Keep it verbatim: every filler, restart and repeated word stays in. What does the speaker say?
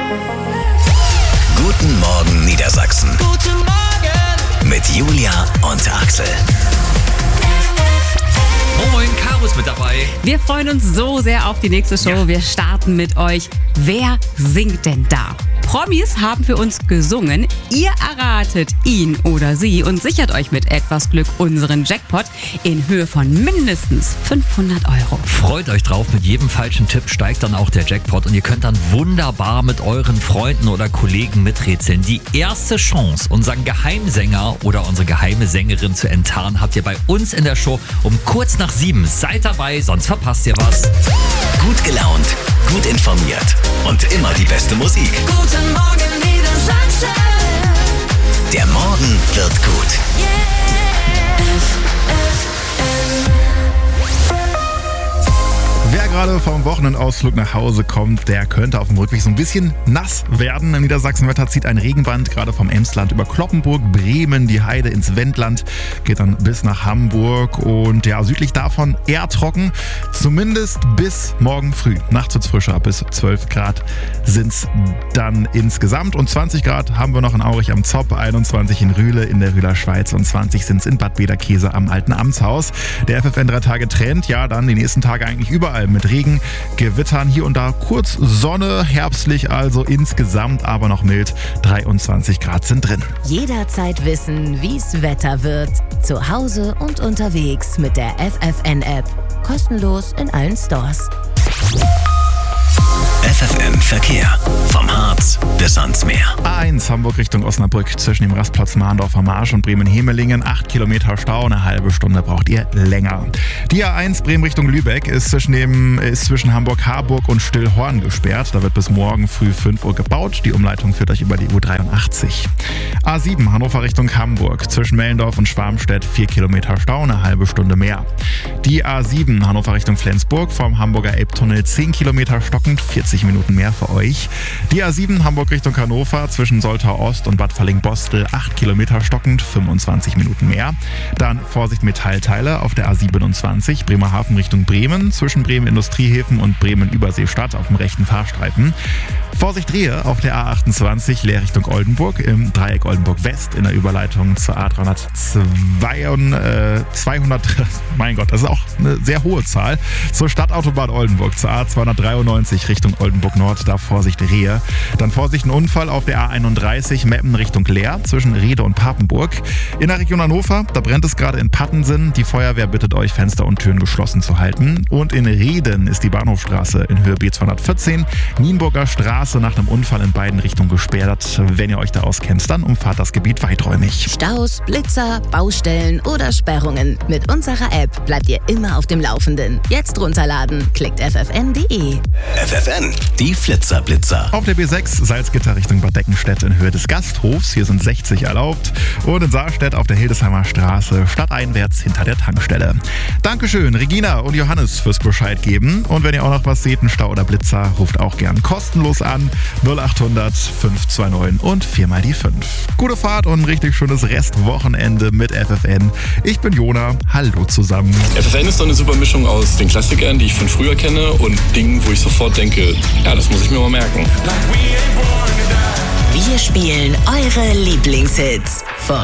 Guten Morgen Niedersachsen. Guten Morgen. Mit Julia und Axel. Moin, Caro ist mit dabei. Wir freuen uns so sehr auf die nächste Show. Ja. Wir starten mit euch. Wer singt denn da? Promis haben für uns gesungen. Ihr erratet ihn oder sie und sichert euch mit etwas Glück unseren Jackpot in Höhe von mindestens fünfhundert Euro. Freut euch drauf, mit jedem falschen Tipp steigt dann auch der Jackpot und ihr könnt dann wunderbar mit euren Freunden oder Kollegen miträtseln. Die erste Chance, unseren Geheimsänger oder unsere geheime Sängerin zu enttarnen, habt ihr bei uns in der Show um kurz nach sieben. Seid dabei, sonst verpasst ihr was. Gut gelaunt, gut informiert und immer die beste Musik. Guten Morgen Niedersachsen. Der Morgen wird gut. Wer gerade vom Wochenendausflug nach Hause kommt, der könnte auf dem Rückweg so ein bisschen nass werden. Im Niedersachsenwetter zieht ein Regenband gerade vom Emsland über Cloppenburg, Bremen, die Heide ins Wendland, geht dann bis nach Hamburg und ja, südlich davon eher trocken, zumindest bis morgen früh. Nachts wird's frischer, bis zwölf Grad sind's dann insgesamt und zwanzig Grad haben wir noch in Aurich am Zopp, einundzwanzig in Rühle in der Rühler Schweiz und zwanzig sind's in Bad Bederkese am Alten Amtshaus. Der F F N drei Tage Trend, ja, dann die nächsten Tage eigentlich überall mit Regen, Gewittern, hier und da kurz Sonne, herbstlich also insgesamt, aber noch mild. dreiundzwanzig Grad sind drin. Jederzeit wissen, wie's Wetter wird. Zu Hause und unterwegs mit der F F N-App. Kostenlos in allen Stores. F F N Verkehr. Vom Harz bis ans Meer. A eins Hamburg Richtung Osnabrück zwischen dem Rastplatz Mahndorfer Marsch und Bremen-Hemelingen. acht Kilometer Stau, eine halbe Stunde braucht ihr länger. Die A eins Bremen Richtung Lübeck ist zwischen, dem, ist zwischen Hamburg-Harburg und Stillhorn gesperrt. Da wird bis morgen früh fünf Uhr gebaut. Die Umleitung führt euch über die U dreiundachtzig. A sieben Hannover Richtung Hamburg zwischen Mellendorf und Schwarmstedt. vier Kilometer Stau, eine halbe Stunde mehr. Die A sieben Hannover Richtung Flensburg vom Hamburger Elbtunnel. zehn Kilometer stockend, vierzig Minuten mehr für euch. Die A sieben Hamburg Richtung Hannover zwischen Soltau Ost und Bad Falling-Bostel, acht Kilometer stockend, fünfundzwanzig Minuten mehr. Dann Vorsicht Metallteile auf der A siebenundzwanzig Bremerhaven Richtung Bremen zwischen Bremen Industriehäfen und Bremen Überseestadt auf dem rechten Fahrstreifen. Vorsicht Rehe auf der A achtundzwanzig Leer Richtung Oldenburg im Dreieck Oldenburg West in der Überleitung zur A dreihundertzwei, äh, zweihundert, mein Gott, das ist auch eine sehr hohe Zahl, zur Stadtautobahn Oldenburg, zur A zweihundertdreiundneunzig Richtung Oldenburg Nord, da Vorsicht Rehe. Dann Vorsicht ein Unfall auf der A einunddreißig Meppen Richtung Leer zwischen Rede und Papenburg. In der Region Hannover, da brennt es gerade in Pattensen. Die Feuerwehr bittet euch, Fenster und Türen geschlossen zu halten. Und in Reden ist die Bahnhofstraße in Höhe B zweihundertvierzehn, Nienburger Straße nach einem Unfall in beiden Richtungen gesperrt. Wenn ihr euch da auskennt, dann umfahrt das Gebiet weiträumig. Staus, Blitzer, Baustellen oder Sperrungen. Mit unserer App bleibt ihr immer auf dem Laufenden. Jetzt runterladen, klickt f f n punkt d e. F F N, die Flitzerblitzer. Auf der B sechs Salzgitter Richtung Bad Deckenstedt in Höhe des Gasthofs. Hier sind sechzig erlaubt. Und in Saarstedt auf der Hildesheimer Straße stadteinwärts hinter der Tankstelle. Dankeschön, Regina und Johannes, fürs Bescheid geben. Und wenn ihr auch noch was seht, einen Stau oder Blitzer, ruft auch gern kostenlos an. null achthundert fünf zwei neun und viermal die fünf. Gute Fahrt und ein richtig schönes Restwochenende mit F F N. Ich bin Jona. Hallo zusammen. F F N ist so eine super Mischung aus den Klassikern, die ich von früher kenne, und Dingen, wo ich sofort denke, ja, das muss ich mir mal merken. Wir spielen eure Lieblingshits.